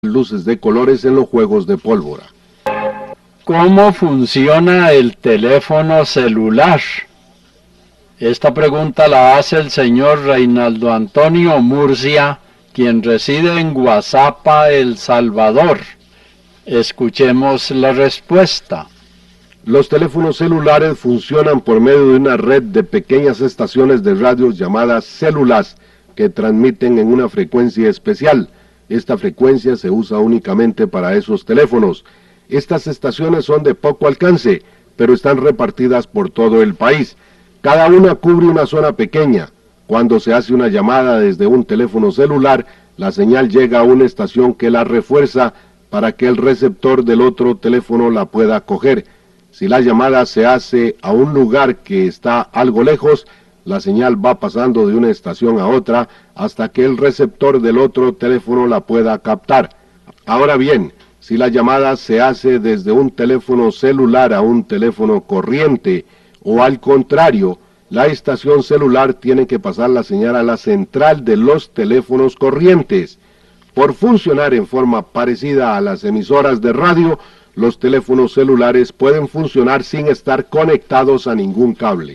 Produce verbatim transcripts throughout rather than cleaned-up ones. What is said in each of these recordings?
luces de colores en los juegos de pólvora. ¿Cómo funciona el teléfono celular? Esta pregunta la hace el señor Reinaldo Antonio Murcia, quien reside en Guazapa, El Salvador. Escuchemos la respuesta. Los teléfonos celulares funcionan por medio de una red de pequeñas estaciones de radio llamadas células que transmiten en una frecuencia especial. Esta frecuencia se usa únicamente para esos teléfonos. Estas estaciones son de poco alcance, pero están repartidas por todo el país. Cada una cubre una zona pequeña. Cuando se hace una llamada desde un teléfono celular, la señal llega a una estación que la refuerza para que el receptor del otro teléfono la pueda coger. Si la llamada se hace a un lugar que está algo lejos, la señal va pasando de una estación a otra hasta que el receptor del otro teléfono la pueda captar. Ahora bien, si la llamada se hace desde un teléfono celular a un teléfono corriente, o al contrario, la estación celular tiene que pasar la señal a la central de los teléfonos corrientes. Por funcionar en forma parecida a las emisoras de radio, los teléfonos celulares pueden funcionar sin estar conectados a ningún cable.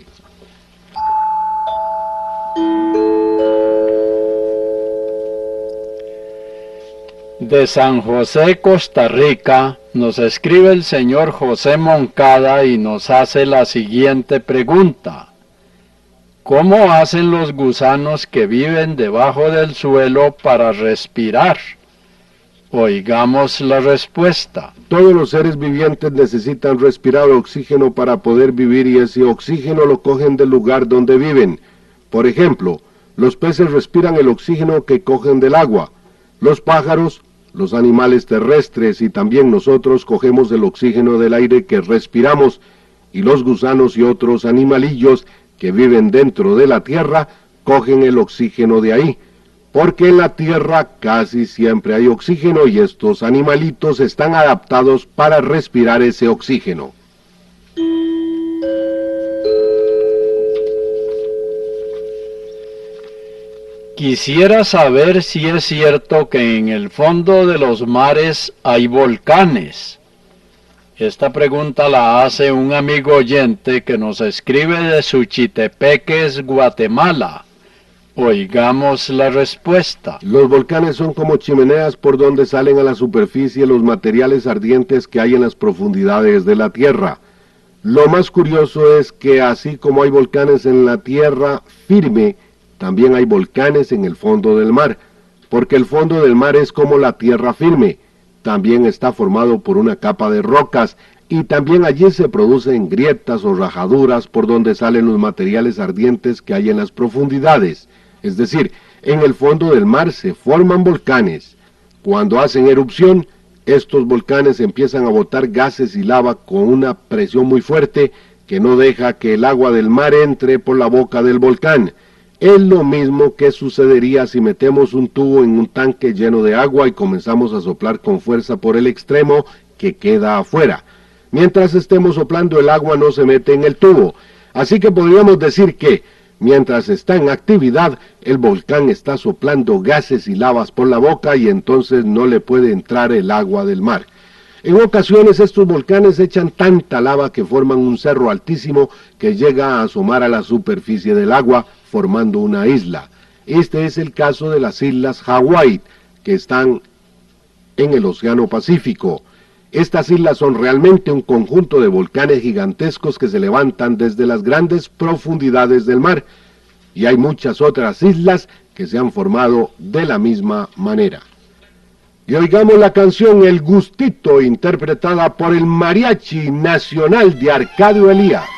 De San José, Costa Rica, nos escribe el señor José Moncada y nos hace la siguiente pregunta. ¿Cómo hacen los gusanos que viven debajo del suelo para respirar? Oigamos la respuesta. Todos los seres vivientes necesitan respirar oxígeno para poder vivir y ese oxígeno lo cogen del lugar donde viven. Por ejemplo, los peces respiran el oxígeno que cogen del agua. Los pájaros, los animales terrestres y también nosotros cogemos el oxígeno del aire que respiramos, y los gusanos y otros animalillos que viven dentro de la tierra cogen el oxígeno de ahí, porque en la tierra casi siempre hay oxígeno y estos animalitos están adaptados para respirar ese oxígeno. Quisiera saber si es cierto que en el fondo de los mares hay volcanes. Esta pregunta la hace un amigo oyente que nos escribe de Suchitepeques, Guatemala. Oigamos la respuesta. Los volcanes son como chimeneas por donde salen a la superficie los materiales ardientes que hay en las profundidades de la tierra. Lo más curioso es que así como hay volcanes en la tierra firme, también hay volcanes en el fondo del mar, porque el fondo del mar es como la tierra firme. También está formado por una capa de rocas, y también allí se producen grietas o rajaduras por donde salen los materiales ardientes que hay en las profundidades. Es decir, en el fondo del mar se forman volcanes. Cuando hacen erupción, estos volcanes empiezan a botar gases y lava con una presión muy fuerte que no deja que el agua del mar entre por la boca del volcán. Es lo mismo que sucedería si metemos un tubo en un tanque lleno de agua y comenzamos a soplar con fuerza por el extremo que queda afuera. Mientras estemos soplando, el agua no se mete en el tubo. Así que podríamos decir que, mientras está en actividad, el volcán está soplando gases y lavas por la boca y entonces no le puede entrar el agua del mar. En ocasiones estos volcanes echan tanta lava que forman un cerro altísimo que llega a asomar a la superficie del agua, formando una isla. Este es el caso de las islas Hawái, que están en el Océano Pacífico. Estas islas son realmente un conjunto de volcanes gigantescos que se levantan desde las grandes profundidades del mar, y hay muchas otras islas que se han formado de la misma manera. Y oigamos la canción El Gustito, interpretada por el Mariachi Nacional de Arcadio Elías.